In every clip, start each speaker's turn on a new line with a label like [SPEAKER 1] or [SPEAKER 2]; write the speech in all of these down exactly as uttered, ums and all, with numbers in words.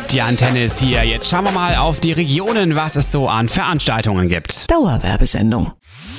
[SPEAKER 1] Die Antenne ist hier. Jetzt schauen wir mal auf die Regionen, was es so an Veranstaltungen gibt.
[SPEAKER 2] Dauerwerbesendung.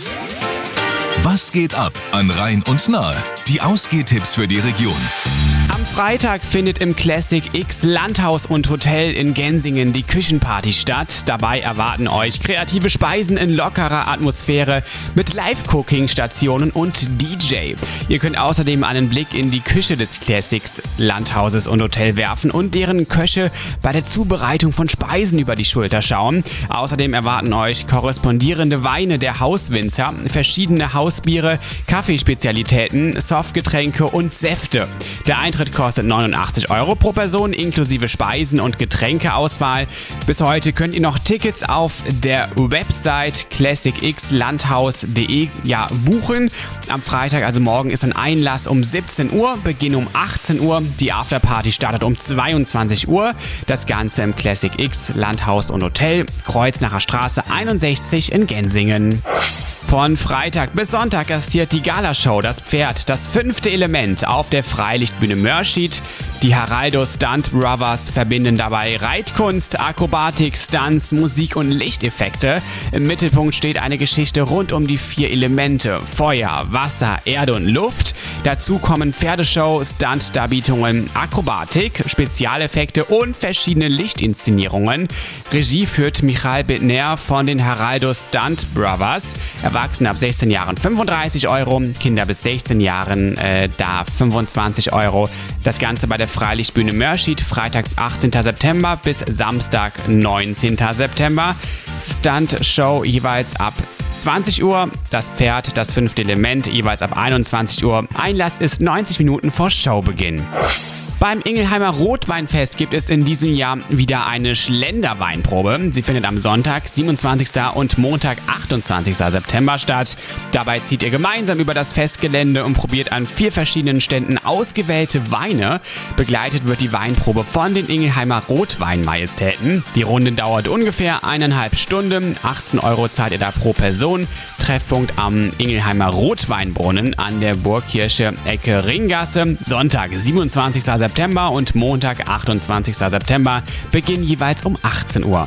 [SPEAKER 3] Was geht ab an Rhein und Nahe? Die Ausgehtipps für die Region.
[SPEAKER 1] Am Freitag findet im Classic X Landhaus und Hotel in Gensingen die Küchenparty statt. Dabei erwarten euch kreative Speisen in lockerer Atmosphäre mit Live-Cooking-Stationen und D J. Ihr könnt außerdem einen Blick in die Küche des Classics Landhauses und Hotel werfen und deren Köche bei der Zubereitung von Speisen über die Schulter schauen. Außerdem erwarten euch korrespondierende Weine der Hauswinzer, verschiedene Hausbiere, Kaffeespezialitäten, Softgetränke und Säfte. Der Eintritt kostet neunundachtzig Euro pro Person inklusive Speisen- und Getränkeauswahl. Bis heute könnt ihr noch Tickets auf der Website classic x landhaus punkt de ja, buchen. Am Freitag, also morgen, ist ein Einlass um siebzehn Uhr, Beginn um achtzehn Uhr. Die Afterparty startet um zweiundzwanzig Uhr. Das Ganze im Classic X Landhaus und Hotel, Kreuznacher Straße einundsechzig in Gensingen. Von Freitag bis Sonntag gastiert die Galashow Das Pferd, das fünfte Element auf der Freilichtbühne Mörschied. Die Heraldo Stunt Brothers verbinden dabei Reitkunst, Akrobatik, Stunts, Musik und Lichteffekte. Im Mittelpunkt steht eine Geschichte rund um die vier Elemente: Feuer, Wasser, Erde und Luft. Dazu kommen Pferdeshow, Stunt-Darbietungen, Akrobatik, Spezialeffekte und verschiedene Lichtinszenierungen. Regie führt Michael Bittner von den Heraldo Stunt Brothers. Erwachsene ab sechzehn Jahren fünfunddreißig Euro, Kinder bis sechzehn Jahren äh, da fünfundzwanzig Euro. Das Ganze bei der Freilichtbühne Mörschied, Freitag achtzehnten September bis Samstag neunzehnten September. Stunt-Show jeweils ab zwanzig Uhr, das Pferd, das fünfte Element, jeweils ab einundzwanzig Uhr. Einlass ist neunzig Minuten vor Showbeginn. Beim Ingelheimer Rotweinfest gibt es in diesem Jahr wieder eine Schlenderweinprobe. Sie findet am Sonntag, siebenundzwanzigsten und Montag, achtundzwanzigsten September statt. Dabei zieht ihr gemeinsam über das Festgelände und probiert an vier verschiedenen Ständen ausgewählte Weine. Begleitet wird die Weinprobe von den Ingelheimer Rotweinmajestäten. Die Runde dauert ungefähr eineinhalb Stunden. achtzehn Euro zahlt ihr da pro Person. Treffpunkt am Ingelheimer Rotweinbrunnen an der Burgkirche Ecke Ringgasse. Sonntag, siebenundzwanzigsten September und Montag, achtundzwanzigsten September, beginnen jeweils um achtzehn Uhr.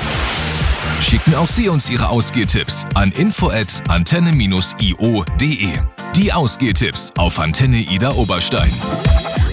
[SPEAKER 3] Schicken auch Sie uns Ihre Ausgehtipps an info at antenne dash io punkt de. Die Ausgehtipps auf Antenne Ida Oberstein.